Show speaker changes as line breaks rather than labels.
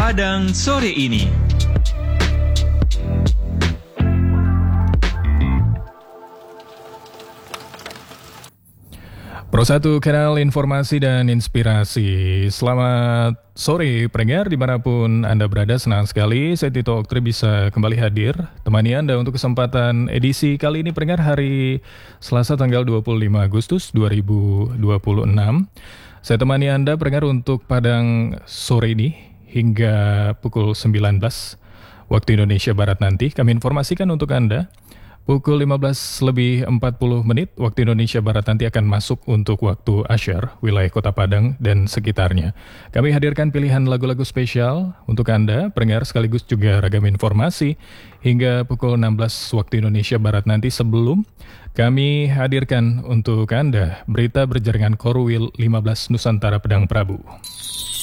Padang sore ini.
Pro 1 Kanal Informasi dan Inspirasi. Selamat sore pendengar dimanapun Anda berada, senang sekali saya Tito Oktri bisa kembali hadir temani Anda untuk kesempatan edisi kali ini pendengar hari Selasa tanggal 25 Agustus 2026. Saya temani Anda pendengar untuk Padang sore ini hingga pukul 19 waktu Indonesia Barat nanti. Kami informasikan untuk Anda pukul 15:40 waktu Indonesia Barat nanti akan masuk untuk waktu Asyar, wilayah Kota Padang dan sekitarnya. Kami hadirkan pilihan lagu-lagu spesial untuk Anda, pendengar, sekaligus juga ragam informasi hingga pukul 16 waktu Indonesia Barat nanti. Sebelum kami hadirkan untuk Anda berita berjaringan Korwil 15 Nusantara Pedang Prabu.